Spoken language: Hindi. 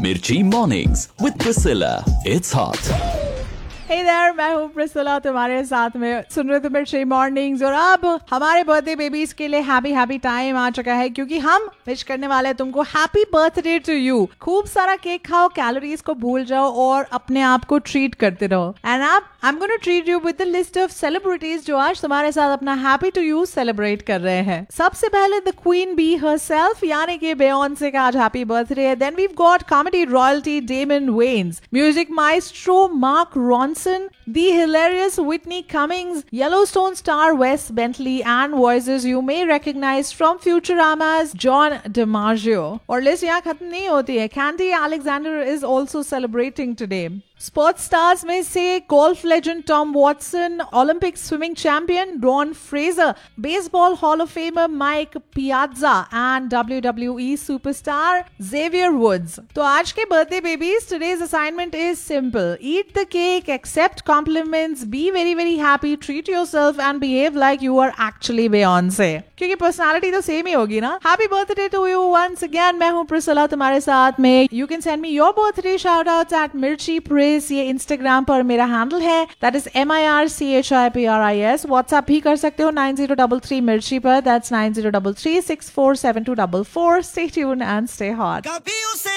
Mirchi Mornings with Priscilla. It's hot. Hey there, मैं हूँ प्रिसिला तुम्हारे साथ में सुन रहे थे मिर्ची मॉर्निंग्स। और अब हमारे बर्थडे बेबीज के लिए हैप्पी टाइम आ चुका है, क्योंकि हम विश करने वाले हैं तुमको हैप्पी बर्थडे टू यू। खूब सारा केक खाओ, कैलोरीज को भूल जाओ और अपने आप को ट्रीट करते रहो। एंड अब I am gonna treat you with the list of celebrities जो आज तुम्हारे साथ अपना हैप्पी टू यू सेलिब्रेट कर रहे हैं। सबसे पहले द क्वीन बी हरसेल्फ यानी कि बेयोंसे का आज हैप्पी बर्थडे है। Then we've got comedy royalty daemon veins, music maestro mark रॉन्सन, the hilarious Whitney Cummings, Yellowstone star Wes Bentley, and voices you may recognize from Futurama's John DiMaggio. और लिस्ट यहाँ खत्म नहीं होती है। Candy Alexander is also celebrating today. Sports stars में से golf legend Tom Watson, Olympic swimming champion Ron Fraser, baseball hall of famer mic piazza and WWE superstar Xavier woods. तो आज के birthday babies, today's assignment is simple. Eat the cake, accept compliments, be very very happy, treat yourself and behave like you are actually बेयोंसे, क्योंकि पर्सनालिटी तो सेम ही होगी ना। Happy birthday to you once again. मैं हूँ प्रिसिला तुम्हारे साथ में। You can send me your birthday shout outs eight मिर्ची प्रिस, ये इंस्टाग्राम पर मेरा हैंडल है, दैट इज MIRCHIPRIS। व्हाट्सएप भी कर सकते हो 9033 मिर्ची पर, that's 9033647244। Stay tuned and stay hot.